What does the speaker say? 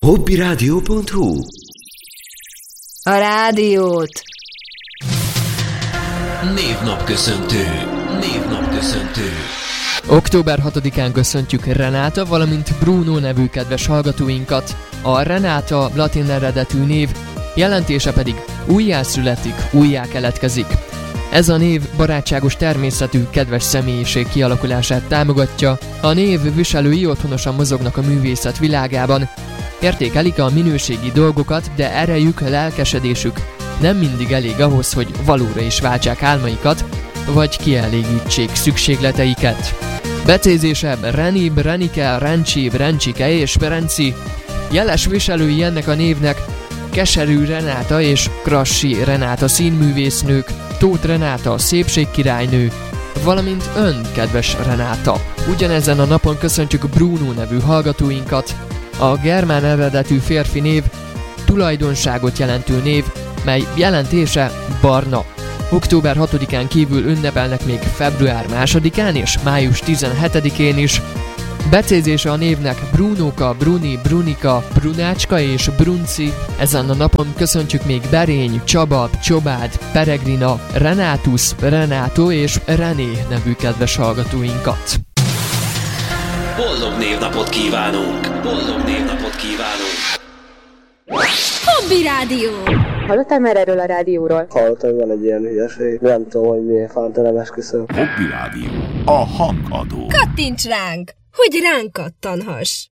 Hobbyradio.hu. A rádiót. Névnapköszöntő. Október 6-án köszöntjük Renáta, valamint Bruno nevű kedves hallgatóinkat. A Renáta latin eredetű név, jelentése pedig újjászületik, újjá keletkezik. Ez a név barátságos természetű, kedves személyiség kialakulását támogatja. A név viselői otthonosan mozognak a művészet világában. Értékelik a minőségi dolgokat, de erejük, lelkesedésük nem mindig elég ahhoz, hogy valóra is váltsák álmaikat, vagy kielégítsék szükségleteiket. Becézésebb Reni, Renike, Rencsi, Rencsike és Renci. Jeles viselői ennek a névnek Keserű Renáta és Krassi Renáta színművésznők, Tóth Renáta szépségkirálynő, valamint ön, kedves Renáta. Ugyanezen a napon köszöntjük Bruno nevű hallgatóinkat. A germán eredetű férfi név tulajdonságot jelentő név, mely jelentése barna. Október 6-án kívül ünnepelnek még február 2-án és május 17-én is. Becézése a névnek Brunóka, Bruni, Brunika, Brunácska és Brunci. Ezen a napon köszöntjük még Berény, Csaba, Csobád, Peregrina, Renátus, Renátó és René nevű kedves hallgatóinkat. Boldog névnapot kívánunk! Hobby Rádió. Hallottál már erről a rádióról? Hallottam, hogy van egy ilyen hülyeség. Nem tudom, hogy miért fánt, nem esküszöm. Hobby Rádió. A hangadó. Kattints ránk, hogy ránk kattanhass.